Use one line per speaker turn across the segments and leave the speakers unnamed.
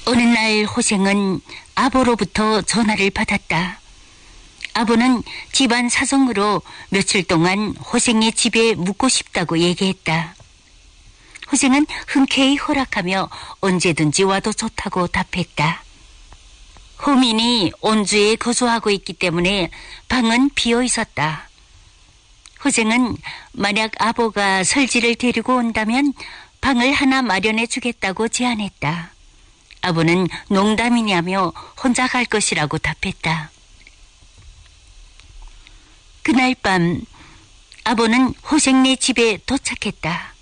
어느 날 호생은 아버로부터 전화를 받았다. 아버는 집안 사정으로 며칠 동안 호생의 집에 묵고 싶다고 얘기했다. 호생은 흔쾌히 허락하며 언제든지 와도 좋다고 답했다. 호민이 온주에 거주하고 있기 때문에 방은 비어 있었다. 호생은 만약 아버가 설지를 데리고 온다면 방을 하나 마련해 주겠다고 제안했다. 아버는 농담이냐며 혼자 갈 것이라고 답했다. 그날 밤 아버는 호생네 집에 도착했다.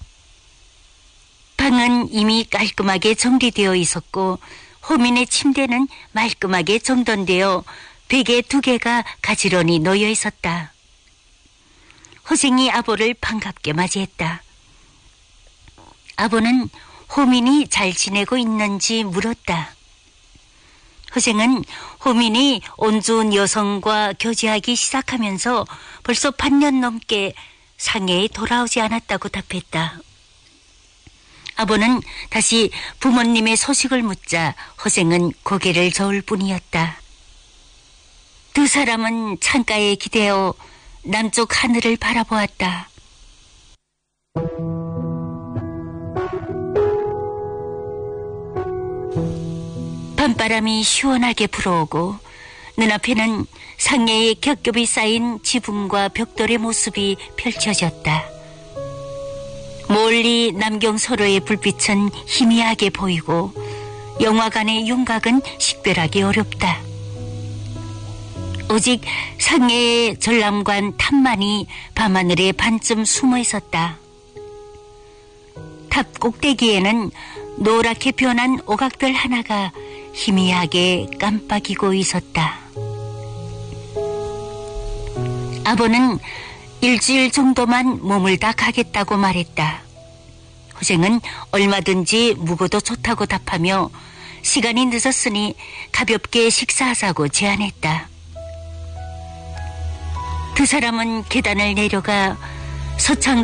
방은 이미 깔끔하게 정리되어 있었고 호민의 침대는 말끔하게 정돈되어 베개 2개가 가지런히 놓여 있었다. 호생이 아버를 반갑게 맞이했다. 아버는 호민이 잘 지내고 있는지 물었다. 호생은 호민이 온주온 여성과 교제하기 시작하면서 벌써 반년 넘게 상해에 돌아오지 않았다고 답했다. 아버는 다시 부모님의 소식을 묻자 호생은 고개를 저을 뿐이었다. 두 사람은 창가에 기대어 남쪽 하늘을 바라보았다. 밤바람이 시원하게 불어오고 눈앞에는 상해에 겹겹이 쌓인 지붕과 벽돌의 모습이 펼쳐졌다. 멀리 남경서로의 불빛은 희미하게 보이고 영화관의 윤곽은 식별하기 어렵다. 오직 상해의 전람관 탑만이 밤하늘에 반쯤 숨어 있었다. 탑 꼭대기에는 노랗게 변한 오각별 하나가 희미하게 깜빡이고 있었다. 아버는 일주일 정도만 머물다 가겠다고 말했다. 호생은 얼마든지 묵어도 좋다고 답하며 시간이 늦었으니 가볍게 식사하자고 제안했다. 두 사람은 계단을 내려가 서창